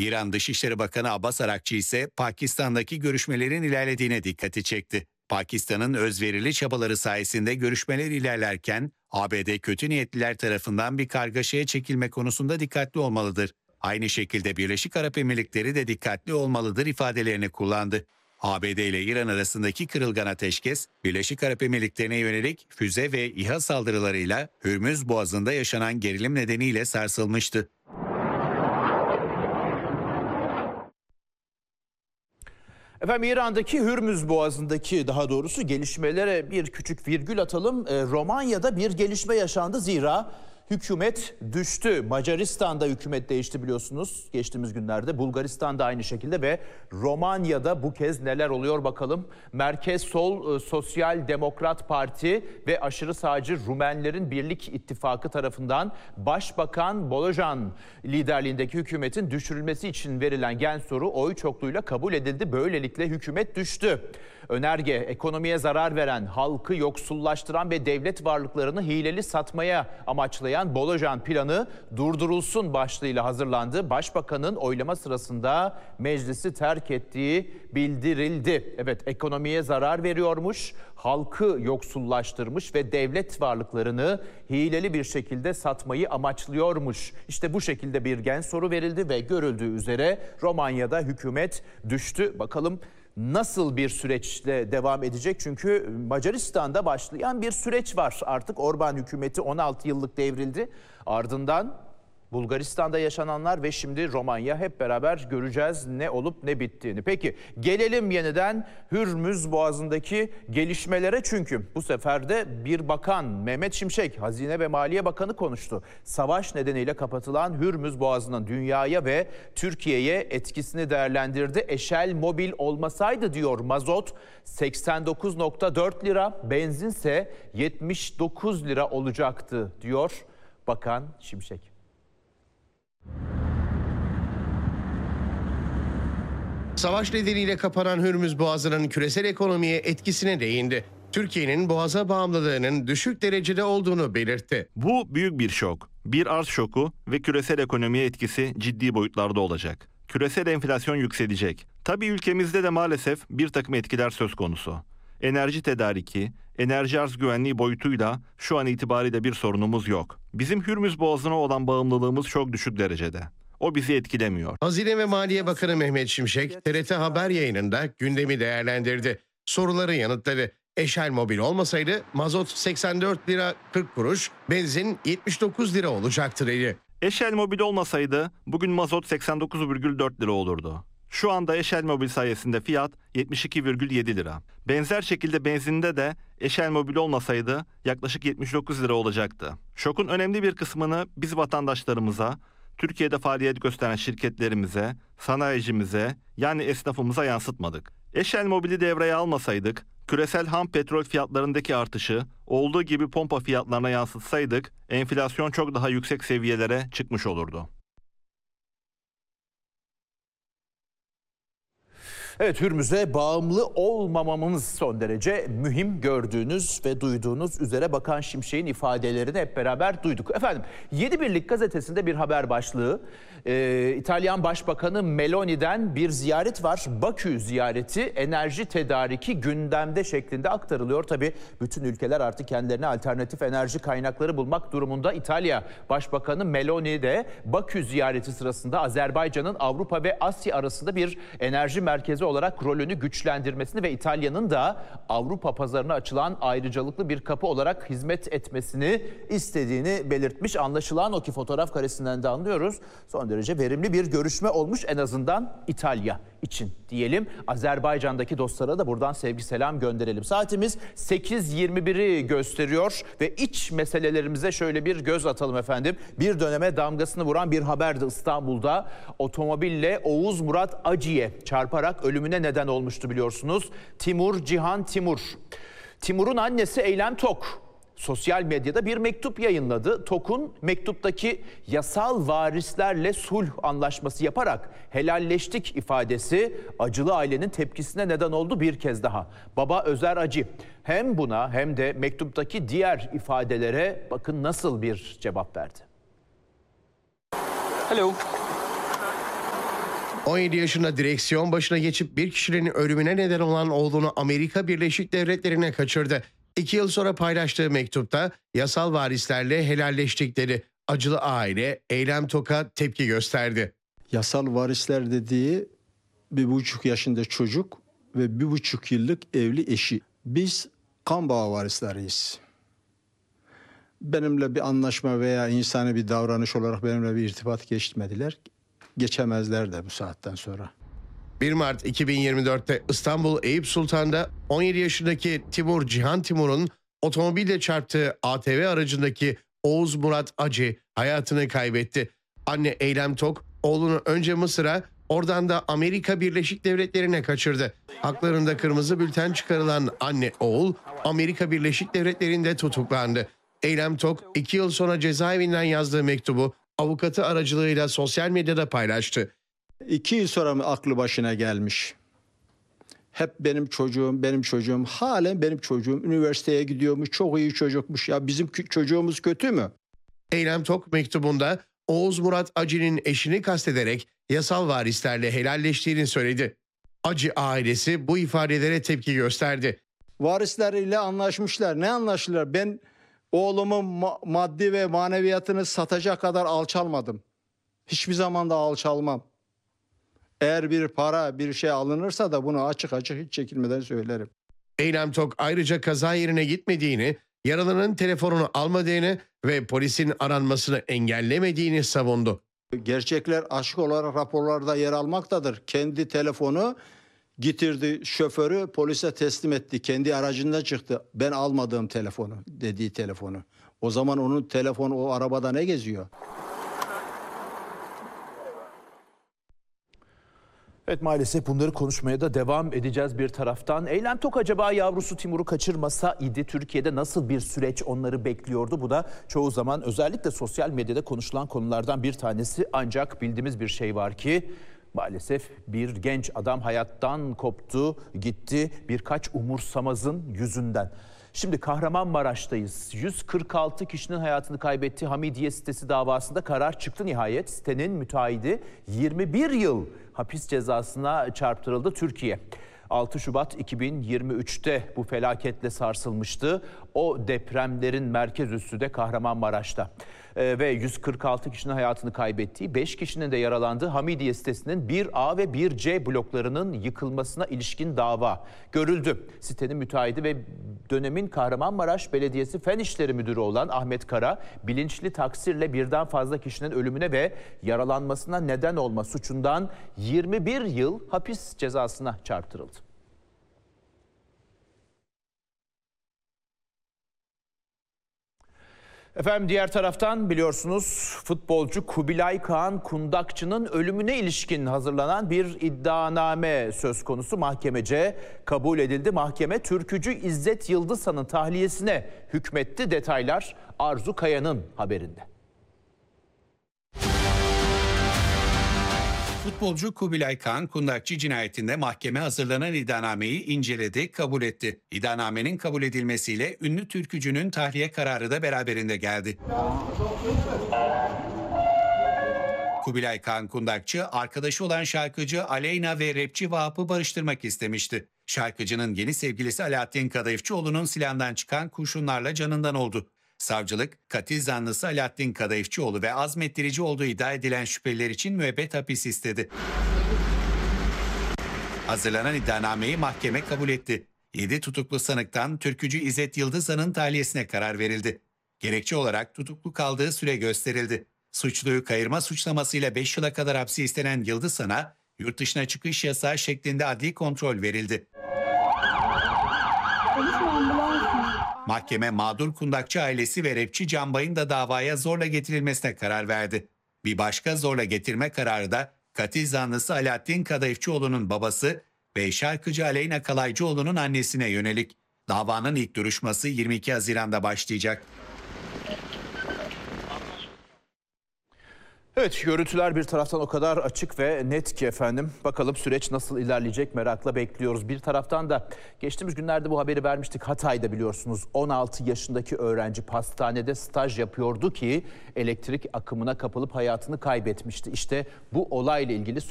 İran Dışişleri Bakanı Abbas Arakçı ise Pakistan'daki görüşmelerin ilerlediğine dikkati çekti. Pakistan'ın özverili çabaları sayesinde görüşmeler ilerlerken ABD kötü niyetliler tarafından bir kargaşaya çekilme konusunda dikkatli olmalıdır. Aynı şekilde Birleşik Arap Emirlikleri de dikkatli olmalıdır ifadelerini kullandı. ABD ile İran arasındaki kırılgan ateşkes, Birleşik Arap Emirlikleri'ne yönelik füze ve İHA saldırılarıyla Hürmüz Boğazı'nda yaşanan gerilim nedeniyle sarsılmıştı. Efendim İran'daki Hürmüz Boğazı'ndaki daha doğrusu gelişmelere bir küçük virgül atalım. Romanya'da bir gelişme yaşandı zira hükümet düştü. Macaristan'da hükümet değişti biliyorsunuz geçtiğimiz günlerde. Bulgaristan'da aynı şekilde ve Romanya'da bu kez neler oluyor bakalım. Merkez Sol Sosyal Demokrat Parti ve aşırı sağcı Rumenlerin Birlik İttifakı tarafından Başbakan Bolojan liderliğindeki hükümetin düşürülmesi için verilen gen soru oy çokluğuyla kabul edildi. Böylelikle hükümet düştü. Önerge ekonomiye zarar veren, halkı yoksullaştıran ve devlet varlıklarını hileli satmaya amaçlayan Bolojan planı durdurulsun başlığıyla hazırlandı. Başbakanın oylama sırasında meclisi terk ettiği bildirildi. Evet, ekonomiye zarar veriyormuş, halkı yoksullaştırmış ve devlet varlıklarını hileli bir şekilde satmayı amaçlıyormuş. İşte bu şekilde bir gen soru verildi ve görüldüğü üzere Romanya'da hükümet düştü. Bakalım nasıl bir süreçle devam edecek? Çünkü Macaristan'da başlayan bir süreç var. Artık Orban hükümeti 16 yıllık devrildi. Ardından Bulgaristan'da yaşananlar ve şimdi Romanya, hep beraber göreceğiz ne olup ne bittiğini. Peki gelelim yeniden Hürmüz Boğazı'ndaki gelişmelere, çünkü bu sefer de bir bakan Mehmet Şimşek, Hazine ve Maliye Bakanı konuştu. Savaş nedeniyle kapatılan Hürmüz Boğazı'nın dünyaya ve Türkiye'ye etkisini değerlendirdi. Eşel Mobil olmasaydı diyor mazot 89,4 lira, benzinse 79 lira olacaktı diyor Bakan Şimşek. Savaş nedeniyle kapanan Hürmüz Boğazı'nın küresel ekonomiye etkisine değindi. Türkiye'nin boğaza bağımlılığının düşük derecede olduğunu belirtti. Bu büyük bir şok. Bir arz şoku ve küresel ekonomiye etkisi ciddi boyutlarda olacak. Küresel enflasyon yükselecek. Tabii ülkemizde de maalesef bir takım etkiler söz konusu. Enerji tedariki, enerji arz güvenliği boyutuyla şu an itibariyle bir sorunumuz yok. Bizim Hürmüz Boğazı'na olan bağımlılığımız çok düşük derecede. O bizi etkilemiyor. Hazine ve Maliye Bakanı Mehmet Şimşek, TRT Haber yayınında gündemi değerlendirdi. Soruları yanıtladı. Eşel Mobil olmasaydı mazot 84 lira 40 kuruş, benzin 79 lira olacaktı dedi. Eşel Mobil olmasaydı bugün mazot 89,4 lira olurdu. Şu anda Eşel Mobil sayesinde fiyat 72,7 lira. Benzer şekilde benzinde de Eşel Mobil olmasaydı yaklaşık 79 lira olacaktı. Şokun önemli bir kısmını biz vatandaşlarımıza, Türkiye'de faaliyet gösteren şirketlerimize, sanayicimize yani esnafımıza yansıtmadık. Eşel Mobil'i devreye almasaydık, küresel ham petrol fiyatlarındaki artışı olduğu gibi pompa fiyatlarına yansıtsaydık, enflasyon çok daha yüksek seviyelere çıkmış olurdu. Evet, Hürmüz'e bağımlı olmamamız son derece mühim, gördüğünüz ve duyduğunuz üzere Bakan Şimşek'in ifadelerini hep beraber duyduk. Efendim, Yedi Birlik gazetesinde bir haber başlığı. İtalyan Başbakanı Meloni'den bir ziyaret var. Bakü ziyareti, enerji tedariki gündemde şeklinde aktarılıyor. Tabii bütün ülkeler artık kendilerine alternatif enerji kaynakları bulmak durumunda. İtalya Başbakanı Meloni de Bakü ziyareti sırasında Azerbaycan'ın Avrupa ve Asya arasında bir enerji merkezi olarak rolünü güçlendirmesini ve İtalya'nın da Avrupa pazarına açılan ayrıcalıklı bir kapı olarak hizmet etmesini istediğini belirtmiş. Anlaşılan o ki fotoğraf karesinden de anlıyoruz. Son derece verimli bir görüşme olmuş, en azından İtalya için diyelim. Azerbaycan'daki dostlara da buradan sevgi selam gönderelim. Saatimiz 8:21'i gösteriyor ve iç meselelerimize şöyle bir göz atalım efendim. Bir döneme damgasını vuran bir haberdi. İstanbul'da otomobille Oğuz Murat Acı'ya çarparak ölümüne neden olmuştu biliyorsunuz. Timur Cihan Timur. Timur'un annesi Eylem Tok sosyal medyada bir mektup yayınladı. TOK'un mektuptaki yasal varislerle sulh anlaşması yaparak helalleştik ifadesi acılı ailenin tepkisine neden oldu bir kez daha. Baba Özer Acı hem buna hem de mektuptaki diğer ifadelere bakın nasıl bir cevap verdi. Hello. 17 yaşında direksiyon başına geçip bir kişinin ölümüne neden olan oğlunu Amerika Birleşik Devletleri'ne kaçırdı. 2 yıl sonra paylaştığı mektupta yasal varislerle helalleştikleri acılı aile Eylem Tok'a tepki gösterdi. Yasal varisler dediği 1,5 yaşında çocuk ve 1,5 yıllık evli eşi. Biz kan bağı varisleriyiz. Benimle bir anlaşma veya insani bir davranış olarak benimle bir irtibat geçmediler. Geçemezler de bu saatten sonra. 1 Mart 2024'te İstanbul Eyüp Sultan'da 17 yaşındaki Timur Cihan Timur'un otomobille çarptığı ATV aracındaki Oğuz Murat Acı hayatını kaybetti. Anne Eylem Tok oğlunu önce Mısır'a, oradan da Amerika Birleşik Devletleri'ne kaçırdı. Haklarında kırmızı bülten çıkarılan anne oğul Amerika Birleşik Devletleri'nde tutuklandı. Eylem Tok 2 yıl sonra cezaevinden yazdığı mektubu avukatı aracılığıyla sosyal medyada paylaştı. 2 yıl sonra mı aklı başına gelmiş? Hep benim çocuğum, halen benim çocuğum. Üniversiteye gidiyormuş, çok iyi çocukmuş. Ya bizim çocuğumuz kötü mü? Eylem Tok mektubunda Oğuz Murat Acı'nın eşini kastederek yasal varislerle helalleştiğini söyledi. Acı ailesi bu ifadelere tepki gösterdi. Varisleriyle anlaşmışlar. Ne anlaştılar? Ben oğlumun maddi ve maneviyatını satacak kadar alçalmadım. Hiçbir zaman da alçalmam. Eğer bir para, bir şey alınırsa da bunu açık açık hiç çekinmeden söylerim. Eylem Tok ayrıca kaza yerine gitmediğini, yaralının telefonunu almadığını ve polisin aranmasını engellemediğini savundu. Gerçekler açık olarak raporlarda yer almaktadır. Kendi telefonu getirdi, şoförü polise teslim etti. Kendi aracında çıktı. Ben almadığım telefonu, dediği telefonu. O zaman onun telefonu o arabada ne geziyor? Evet, maalesef bunları konuşmaya da devam edeceğiz bir taraftan. Eylem Tok acaba yavrusu Timur'u kaçırmasa idi Türkiye'de nasıl bir süreç onları bekliyordu? Bu da çoğu zaman özellikle sosyal medyada konuşulan konulardan bir tanesi. Ancak bildiğimiz bir şey var ki maalesef bir genç adam hayattan koptu, gitti birkaç umursamazın yüzünden. Şimdi Kahramanmaraş'tayız. 146 kişinin hayatını kaybettiği Hamidiye sitesi davasında karar çıktı nihayet. Sitenin müteahhidi 21 yıl hapis cezasına çarptırıldı Türkiye. 6 Şubat 2023'te bu felaketle sarsılmıştı. O depremlerin merkez üssü de Kahramanmaraş'ta. Ve 146 kişinin hayatını kaybettiği, 5 kişinin de yaralandığı Hamidiye sitesinin 1A ve 1C bloklarının yıkılmasına ilişkin dava görüldü. Sitenin müteahhidi ve dönemin Kahramanmaraş Belediyesi Fen İşleri Müdürü olan Ahmet Kara, bilinçli taksirle birden fazla kişinin ölümüne ve yaralanmasına neden olma suçundan 21 yıl hapis cezasına çarptırıldı. Efendim diğer taraftan biliyorsunuz futbolcu Kubilay Kaan Kundakçı'nın ölümüne ilişkin hazırlanan bir iddianame söz konusu mahkemece kabul edildi. Mahkeme türkücü İzzet Yıldızhan'ın tahliyesine hükmetti. Detaylar Arzu Kaya'nın haberinde. Futbolcu Kubilay Kaan Kundakçı cinayetinde mahkeme hazırlanan iddianameyi inceledi, kabul etti. İddianamenin kabul edilmesiyle ünlü türkücünün tahliye kararı da beraberinde geldi. Kubilay Kaan Kundakçı, arkadaşı olan şarkıcı Aleyna ve rapçi Vahap'ı barıştırmak istemişti. Şarkıcının yeni sevgilisi Alaaddin Kadayıfçıoğlu'nun silahından çıkan kurşunlarla canından oldu. Savcılık, katil zanlısı Alaaddin Kadayıfçıoğlu ve azmettirici olduğu iddia edilen şüpheliler için müebbet hapis istedi. Hazırlanan iddianameyi mahkeme kabul etti. 7 tutuklu sanıktan türkücü İzzet Yıldızhan'ın tahliyesine karar verildi. Gerekçe olarak tutuklu kaldığı süre gösterildi. Suçluyu kayırma suçlamasıyla 5 yıla kadar hapsi istenen Yıldızhan'a yurt dışına çıkış yasağı şeklinde adli kontrol verildi. Mahkeme mağdur Kundakçı ailesi ve rapçi Canbay'ın da davaya zorla getirilmesine karar verdi. Bir başka zorla getirme kararı da katil zanlısı Alaaddin Kadayıfçıoğlu'nun babası ve şarkıcı Aleyna Kalaycıoğlu'nun annesine yönelik. Davanın ilk duruşması 22 Haziran'da başlayacak. Evet, görüntüler bir taraftan o kadar açık ve net ki efendim. Bakalım süreç nasıl ilerleyecek, merakla bekliyoruz. Bir taraftan da geçtiğimiz günlerde bu haberi vermiştik. Hatay'da biliyorsunuz 16 yaşındaki öğrenci pastanede staj yapıyordu ki elektrik akımına kapılıp hayatını kaybetmişti. İşte bu olayla ilgili